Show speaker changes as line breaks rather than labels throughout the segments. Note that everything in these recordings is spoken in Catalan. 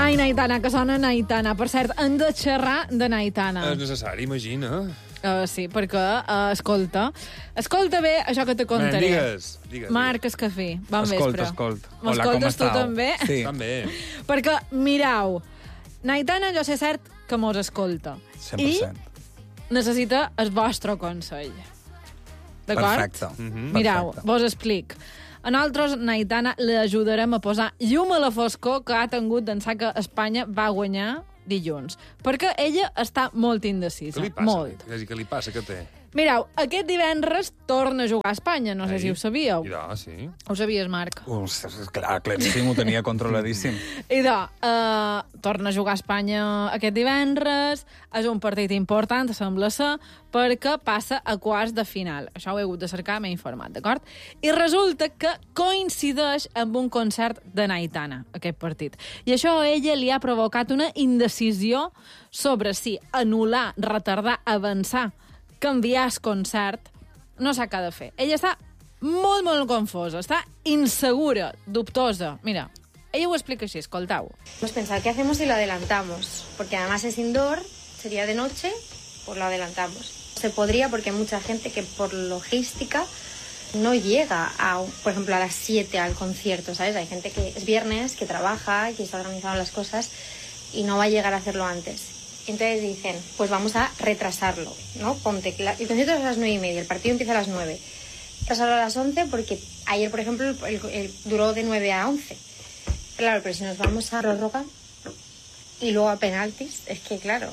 Ai, Naitana, que sona Naitana. Per cert, hem de xerrar de Naitana.
És necessari, imagina.
Sí, perquè, escolta bé això que te contaré.
Digues.
Marc Escafí, bon vespre.
Escolta. Hola, com
M'escoltes tu
estàu?
també?
Sí.
També.
Perquè, mirau, Naitana jo sé cert que mos escolta.
100%.
I necessita el vostre consell. D'acord?
Perfecte.
Mirau, vos explic. A nosaltres, Naitana, l'ajudarem a posar llum a la foscor que ha tingut d'ençà que Espanya va guanyar dilluns. Perquè ella està molt indecisa.
Què li passa?
Molt.
Què li passa? Què té?
Mirau, aquest divendres torna a jugar a Espanya. No sé si ho sabíeu.
Ja, sí.
Ho sabies, Marc?
Clar, claríssim, ho tenia controladíssim.
Torna a jugar a Espanya aquest divendres. És un partit important, sembla ser, perquè passa a quarts de final. Això ho he hagut de cercar, m'he informat, d'acord? I resulta que coincideix amb un concert de Naitana, aquest partit. I això a ella li ha provocat una indecisió sobre si anul·lar, retardar, avançar, canviar el concert, no sap què ha de fer. Ella està molt, molt confosa, està insegura, dubtosa. Mira, ella ho explica així, escoltau.
Hemos pensado, ¿qué hacemos si lo adelantamos? Porque además es indoor, sería de noche, pues lo adelantamos. Se podría porque hay mucha gente que por logística no llega, por ejemplo, a las 7 al concierto, ¿sabes? Hay gente que es viernes, que trabaja, que está organizando las cosas y no va a llegar a hacerlo antes. Entonces dicen, pues vamos a retrasarlo, ¿no? Ponte, el concierto es a las 9:30, el partido empieza a las 9. Retrasarlo a las 11 porque ayer, por ejemplo, el duró de 9 a 11. Claro, pero si nos vamos a prórroga y luego a penaltis, es que claro,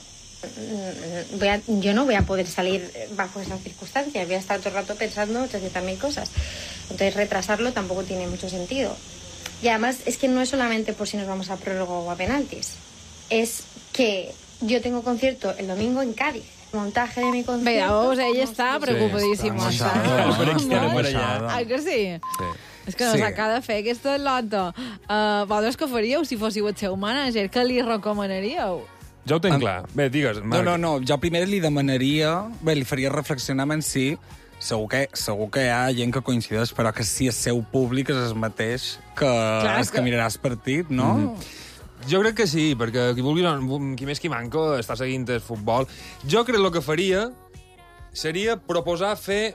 yo no voy a poder salir bajo esas circunstancias, voy a estar todo el rato pensando 800.000 cosas. Entonces retrasarlo tampoco tiene mucho sentido. Y además es que no es solamente por si nos vamos a prórroga o a penaltis, es que yo tengo concierto el domingo en Cádiz. Montaje de mi concierto...
Bé, veus, ella està preocupadíssima.
Sí,
Ah, que sí? Sí. És que no sap què ha de fer aquesta lota. Vosaltres què faríeu si fóssiu el seu manager? Què li recomanaríeu?
Ja ho tenc clar. Bé, digues, Marc.
No. Jo primer li demanaria... Bé, li faria reflexionar en si... Segur que hi ha gent que coincideix, però que si el seu públic és el mateix que els que miraràs partit, no?
Jo crec que sí, perquè qui més qui manco està seguint el futbol. Jo crec que el que faria seria proposar fer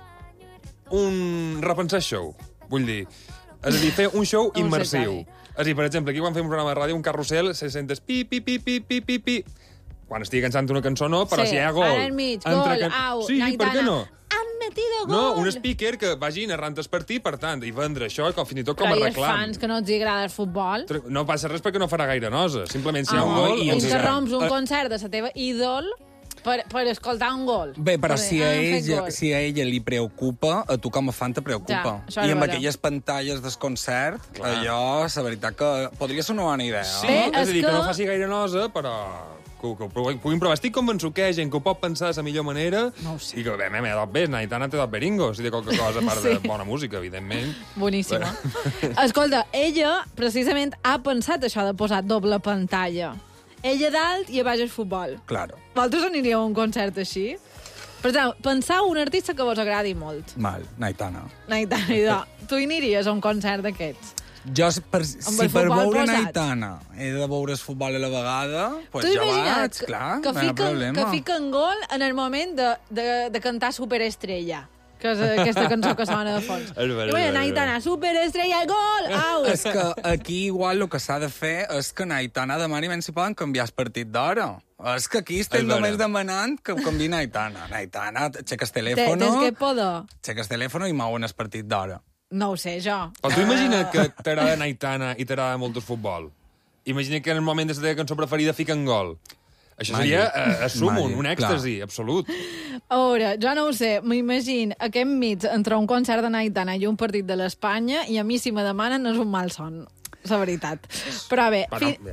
repensar el show. Vull dir, és a dir, fer un show immersiu. És a dir, per exemple, aquí quan fem un programa de ràdio, un carrusel, se sentes pi, pi, pi, pi, pi, pi, pi. Quan estigui cansant una cançó, no, però si hi ha gol...
Ara enmig, gol, au,
sí,
Naitana.
per què no?
Han metido gol!
No, un speaker que vagi narrant el partit, per tant, i vendre això fins i tot com a
reclam.
reclam.
Però hi ha fans que no els agrada el futbol?
No passa res perquè no farà gaire nosa. Simplement si hi ha un gol...
Interromps un concert de la teva ídol per escoltar un gol.
Bé, però si a ella li preocupa, a tu com a fan te preocupa.
Ja,
I amb aquelles pantalles del concert, allò, la veritat que podria ser una bona idea.
Sí, és a dir, que no faci gaire nosa, però... que ho puguin provar. Estic convençut que hi ha gent que ho pot pensar de la millor manera i que, m'he dat bé, Naitana té dat beringo, si té qualque cosa a part de bona música, evidentment.
Boníssima. Escolta, ella precisament ha pensat això de posar doble pantalla. Ella dalt i a baix el futbol.
Claro.
Vosaltres aniríeu a un concert així? Per tant, pensau un artista que vos agradi molt.
Mal, Naitana.
Naitana, tu hi aniries a un concert d'aquests?
Jo, si per veure Naitana he de veure el futbol a la vegada, doncs ja vaig, clar, no hi ha problema.
Que fiquen gol en el moment de cantar Superestrella, que és aquesta cançó que sona de fons. I Naitana, Superestrella, gol! Au!
És que aquí igual el que s'ha de fer és que Naitana demani si poden canviar el partit d'hora. És que aquí estem només demanant que canvi Naitana. Naitana, aixeques telèfono...
Tens que poder.
Aixeques telèfono i mouen el partit d'hora.
No ho sé, jo.
Però tu imagina't que t'agrada Naitana i t'agrada molt el futbol. Imagina't que en el moment de la teva cançó preferida fiquen gol. Això seria, un èxtasi, absolut.
A veure, jo no ho sé, m'imagino aquest mig entre un concert de Naitana i un partit de l'Espanya i a mi si me demanen és un mal son, la veritat. Però bé,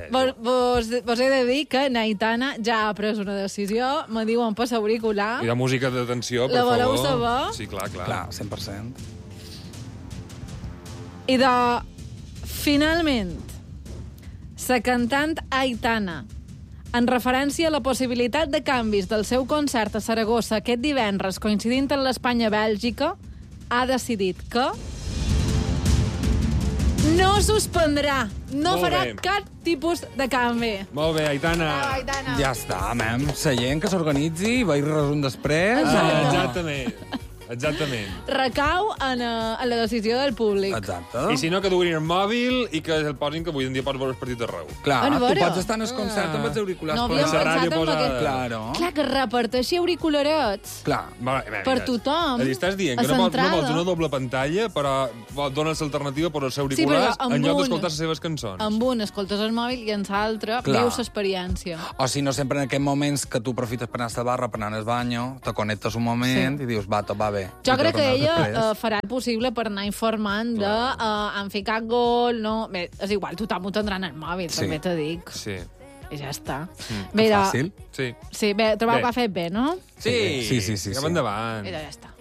vos he de dir que Naitana ja ha pres una decisió, me diuen per l'auricular.
I de música d'atenció, per favor.
La voleu saber?
Sí, clar.
Clar, 100%.
I finalment, la cantant Aitana, en referència a la possibilitat de canvis del seu concert a Saragossa aquest divendres coincidint amb l'Espanya-Bèlgica, ha decidit que no suspendrà. No
Molt
farà
bé.
cap tipus de canvi.
Molt bé, Aitana.
Aitana.
Ja està, mem. La gent que s'organitzi, va ir resum després.
Exactament.
Recau en la decisió del públic.
Exacte.
I si no, que duguin el mòbil i que el posin, que avui en dia pots veure els partits arreu.
Clar,
En
tu
veure?
pots estar en el concert amb els auriculars.
No
per
havíem
la
la
ràdio
pensat en
posada.
aquest...
Claro.
Clar, que reparteixi auricularets.
Clar.
Per tothom,
És a dir, estàs dient
a
que no
centrada.
vols una doble pantalla, però dones l'alternativa per ser
Sí,
auriculars
però amb
en lloc
un-
d'escoltar les seves cançons.
Amb un escoltes el mòbil i en l'altre
Clar.
vius l'experiència.
O si no, sempre en aquests moments que tu aprofites per anar a la barra, per anar al banyo, te connectes un moment i dius, va, tot va bé.
Jo
I
crec que
tornes
ella
després.
farà el possible per anar informant de han ficat gol, no... Bé, és igual, tothom ho tendrà en el mòbil,
Sí.
també t'ho dic.
Sí.
I ja està.
Fàcil.
Sí.
Sí, bé, trobeu
Bé.
que ha fet bé, no?
Sí,
Sí.
Cap endavant.
I ja està.